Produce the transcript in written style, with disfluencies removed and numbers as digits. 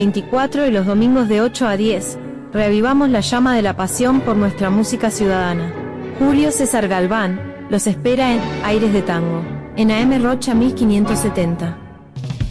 24 y los domingos de 8 a 10. Reavivamos la llama de la pasión por nuestra música ciudadana. Julio César Galván los espera en Aires de Tango, en AM Rocha 1570.